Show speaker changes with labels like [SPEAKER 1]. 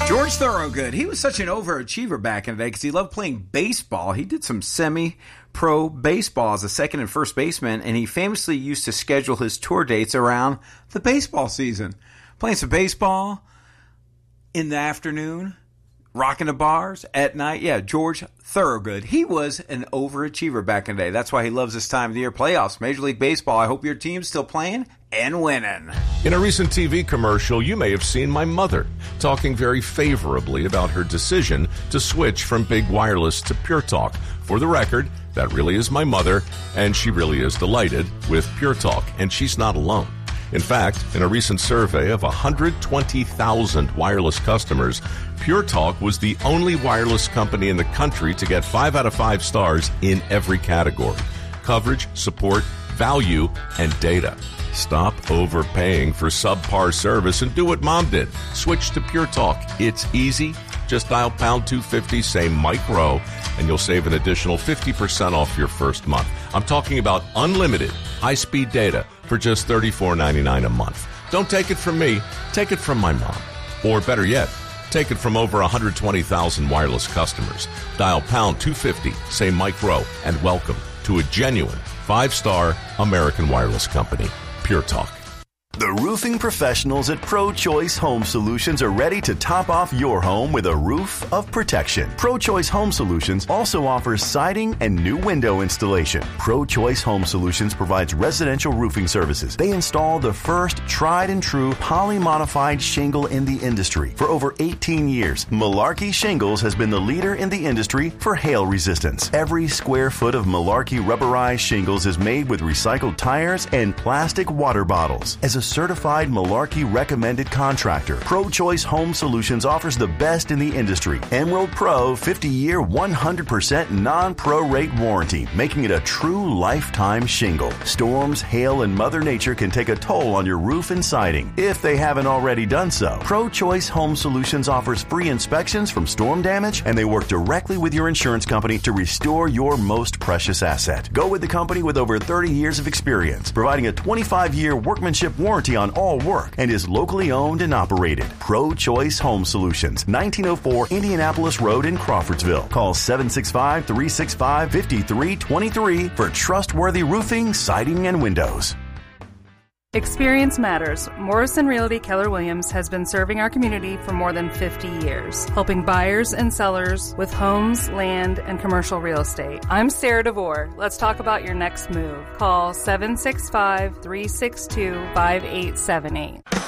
[SPEAKER 1] George Thorogood, he was such an overachiever back in the day because he loved playing baseball. He did some semi-pro baseball as a second and first baseman, and he famously used to schedule his tour dates around the baseball season. Playing some baseball in the afternoon, rocking the bars at night. Yeah, George Thorogood. He was an overachiever back in the day. That's why he loves this time of the year. Playoffs, Major League Baseball. I hope your team's still playing and winning.
[SPEAKER 2] In a recent TV commercial, you may have seen my mother talking very favorably about her decision to switch from big wireless to Pure Talk. For the record, that really is my mother, and she really is delighted with Pure Talk, and she's not alone. In fact, in a recent survey of 120,000 wireless customers, Pure Talk was the only wireless company in the country to get 5 out of 5 stars in every category: coverage, support, value, and data. Stop overpaying for subpar service and do what Mom did. Switch to Pure Talk. It's easy. Just dial pound 250, say Mike Rowe, and you'll save an additional 50% off your first month. I'm talking about unlimited high-speed data for just $34.99 a month. Don't take it from me. Take it from my mom. Or better yet, take it from over 120,000 wireless customers. Dial pound 250, say Mike Rowe, and welcome to a genuine 5-star American wireless company. Pure Talk.
[SPEAKER 3] The roofing professionals at Pro Choice Home Solutions are ready to top off your home with a roof of protection. Pro Choice Home Solutions also offers siding and new window installation. Pro Choice Home Solutions provides residential roofing services. They install the first tried and true poly-modified shingle in the industry. For over 18 years, Malarkey Shingles has been the leader in the industry for hail resistance. Every square foot of Malarkey rubberized shingles is made with recycled tires and plastic water bottles. As a certified Malarkey recommended contractor, Pro Choice Home Solutions offers the best in the industry. Emerald Pro 50-year 100% non-pro-rate warranty, making it a true lifetime shingle. Storms, hail, and Mother Nature can take a toll on your roof and siding if they haven't already done so. Pro Choice Home Solutions offers free inspections from storm damage, and they work directly with your insurance company to restore your most precious asset. Go with the company with over 30 years of experience, providing a 25-year workmanship warranty on all work, and is locally owned and operated. Pro Choice Home Solutions, 1904 Indianapolis Road in Crawfordsville. Call 765-365-5323 for trustworthy roofing, siding, and windows.
[SPEAKER 4] Experience matters. Morrison Realty Keller Williams has been serving our community for more than 50 years, helping buyers and sellers with homes, land, and commercial real estate. I'm Sarah DeVore. Let's talk about your next move. Call 765-362-5878.